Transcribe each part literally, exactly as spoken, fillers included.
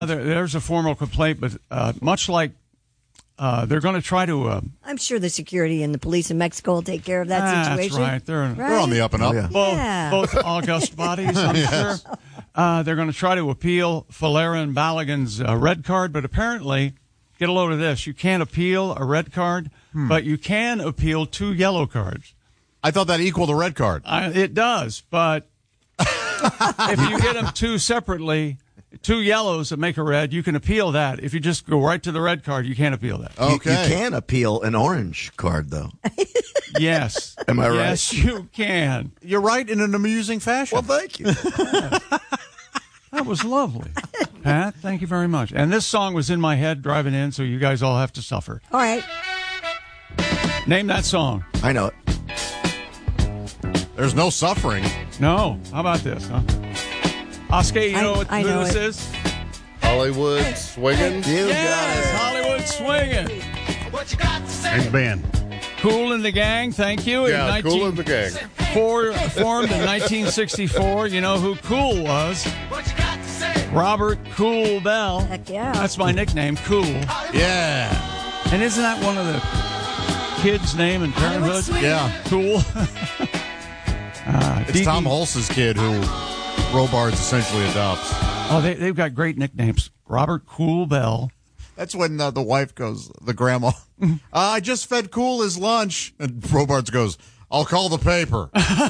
There, there's a formal complaint, but uh, much like uh, they're going to try to. Uh, I'm sure the security and the police in Mexico will take care of that ah, situation. That's right. They're, right. They're on the up and up. Oh, yeah. Both, Yeah. both august bodies, I'm Yes. sure. Uh, they're going to try to appeal Folarin Balogun's uh, red card, but apparently, get a load of this, you can't appeal a red card, hmm. but you can appeal two yellow cards. I thought that equaled a red card. Uh, it does, but if you get them two separately, two yellows that make a red, you can appeal that. If you just go right to the red card, you can't appeal that. You- Okay. You, can appeal an orange card, though. Yes. Am I right? Yes, you can. You're right in an amusing fashion. Well, thank you. That was lovely. Pat, thank you very much. And this song was in my head driving in, so you guys all have to suffer. All right. Name that song. I know it. There's no suffering. No. How about this, huh? Oscar, you I- know what I who know this it. is? Hollywood swinging. You Yes, got Hollywood Swinging. Big band. Cool in the Gang, thank you. In Yeah, 19 Cool in the Gang. four, formed in nineteen sixty-four. You know who Cool was? Robert Cool Bell. Heck yeah. That's my nickname, Cool. Yeah. And isn't that one of the kids' name in Parenthood? Yeah. Cool. uh, It's D D Tom Hulse's kid who Robards essentially adopts. Oh, they, they've got great nicknames. Robert Cool Bell. That's when uh, the wife goes, the grandma, uh, I just fed Cool his lunch. And Robards goes, I'll call the paper.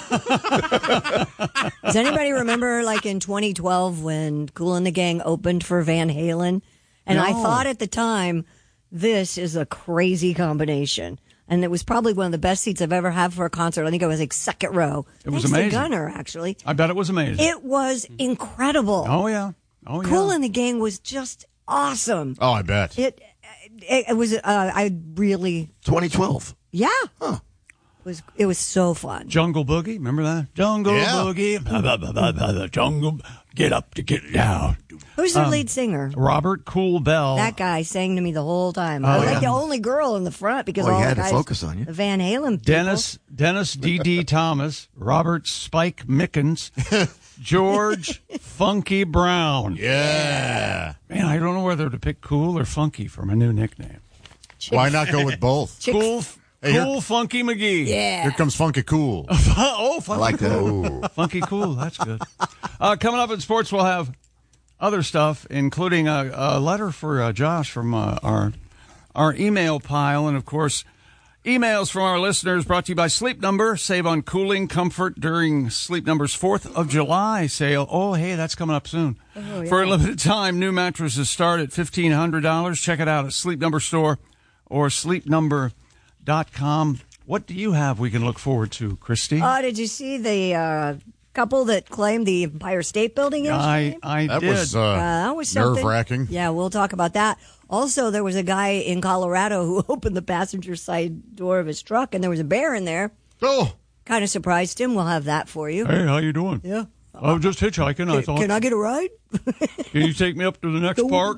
Does anybody remember, like, in twenty twelve when Kool and the Gang opened for Van Halen? And I No. thought at the time, this is a crazy combination. And it was probably one of the best seats I've ever had for a concert. I think it was like second row. It was Thanks to amazing. Gunner, actually. I bet it was amazing. It was incredible. oh, yeah. Oh, yeah. Kool and the Gang was just awesome. Oh, I bet. It, it, it was, uh, I really, twenty twelve. yeah. It was, it was so fun. Jungle Boogie, remember that? Jungle Yeah. Boogie. Blah, blah, blah, blah, blah, blah, jungle. Get up to get down. Who's their lead singer? Robert Cool Bell. That guy sang to me the whole time. I was yeah. like the only girl in the front because Well, all he the had to guys, focus on you. the Van Halen people. Dennis Dennis D D Thomas, Robert Spike Mickens, George Funky Brown. Yeah. Man, I don't know whether to pick Cool or Funky for my new nickname. Why not go with both? Chicks- Cool, Hey, here- Cool Funky McGee. Yeah. Here comes Funky Cool. Oh, Funky I like that. Cool. Funky Cool. That's good. Uh, coming up in sports, we'll have other stuff, including a, a letter for uh, Josh from uh, our our email pile, and of course, emails from our listeners brought to you by Sleep Number. Save on cooling comfort during Sleep Number's fourth of July sale. Oh, hey, that's coming up soon. Oh, yeah. For a limited time, new mattresses start at fifteen hundred dollars. Check it out at Sleep Number Store or sleep number dot com. What do you have we can look forward to, Christy? Oh, did you see the uh, couple that claimed the Empire State Building yesterday? I, I That did. was, uh, Uh, that was something. nerve-wracking. Yeah, we'll talk about that. Also, there was a guy in Colorado who opened the passenger side door of his truck, and there was a bear in there. Oh, Kind of surprised him. We'll have that for you. Hey, how you doing? Yeah. I was just hitchhiking. I thought, Can I get a ride? can you take me up to the next park?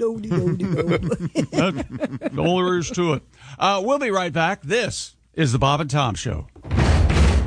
That's the only there is to it. Uh, we'll be right back. This is the Bob and Tom Show.